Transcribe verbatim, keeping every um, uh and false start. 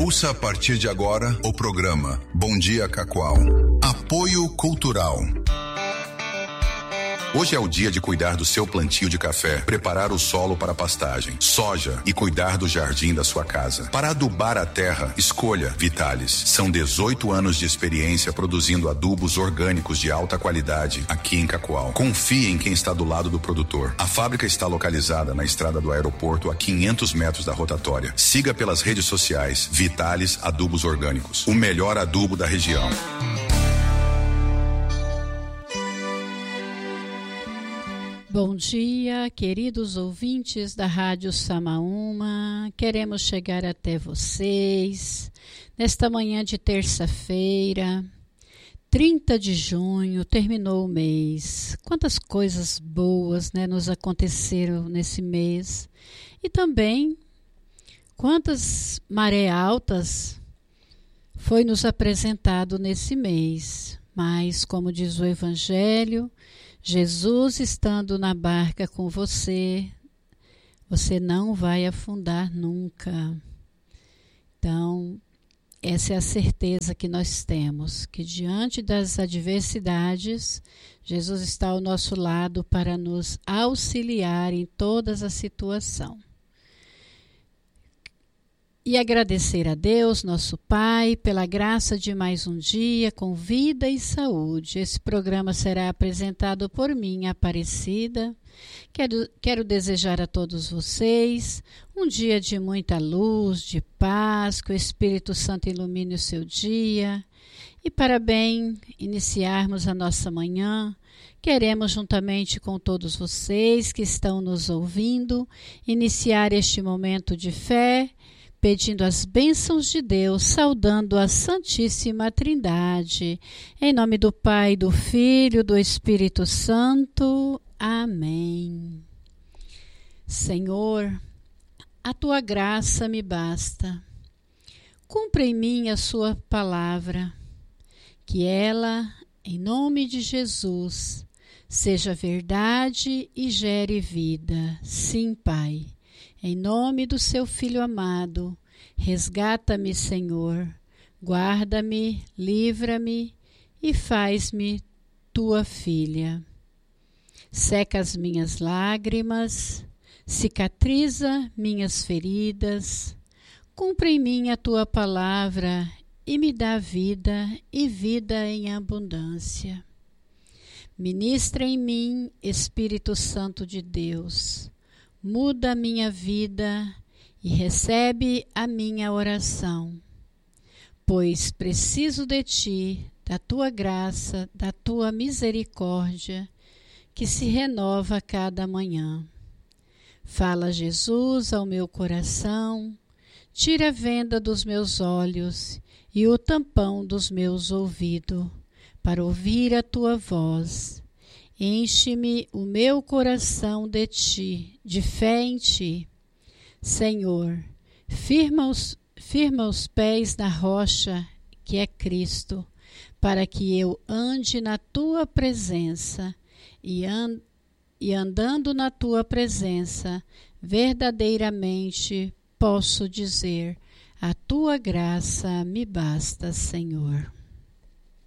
Ouça a partir de agora o programa Bom Dia Cacoal. Apoio Cultural. Hoje é o dia de cuidar do seu plantio de café, preparar o solo para pastagem, soja e cuidar do jardim da sua casa. Para adubar a terra, escolha Vitalis. São dezoito anos de experiência produzindo adubos orgânicos de alta qualidade aqui em Cacoal. Confie em quem está do lado do produtor. A fábrica está localizada na estrada do aeroporto a quinhentos metros da rotatória. Siga pelas redes sociais Vitalis Adubos Orgânicos, o melhor adubo da região. Bom dia, queridos ouvintes da Rádio Samaúma. Queremos chegar até vocês nesta manhã de terça-feira, trinta de junho, terminou o mês. Quantas coisas boas, né, nos aconteceram nesse mês. E também quantas maré altas foi nos apresentado nesse mês. Mas, como diz o Evangelho, Jesus estando na barca com você, você não vai afundar nunca. Então, essa é a certeza que nós temos, que diante das adversidades, Jesus está ao nosso lado para nos auxiliar em todas as situações. E agradecer a Deus, nosso Pai, pela graça de mais um dia com vida e saúde. Esse programa será apresentado por mim, Aparecida. Quero, quero desejar a todos vocês um dia de muita luz, de paz, que o Espírito Santo ilumine o seu dia. E para bem iniciarmos a nossa manhã, queremos, juntamente com todos vocês que estão nos ouvindo, iniciar este momento de fé, pedindo as bênçãos de Deus, saudando a Santíssima Trindade. Em nome do Pai, do Filho, do Espírito Santo. Amém. Senhor, a Tua graça me basta. Cumpra em mim a Sua palavra, que ela, em nome de Jesus, seja verdade e gere vida. Sim, Pai. Em nome do seu Filho amado, resgata-me, Senhor, guarda-me, livra-me e faz-me tua filha. Seca as minhas lágrimas, cicatriza minhas feridas, cumpre em mim a tua palavra e me dá vida e vida em abundância. Ministra em mim, Espírito Santo de Deus, muda a minha vida e recebe a minha oração, pois preciso de Ti, da Tua graça, da Tua misericórdia, que se renova a cada manhã. Fala, Jesus, ao meu coração, tira a venda dos meus olhos e o tampão dos meus ouvidos, para ouvir a Tua voz. Enche-me o meu coração de Ti, de fé em Ti. Senhor, firma os, firma os pés na rocha que é Cristo, para que eu ande na Tua presença e, and, e andando na Tua presença, verdadeiramente posso dizer, a Tua graça me basta, Senhor.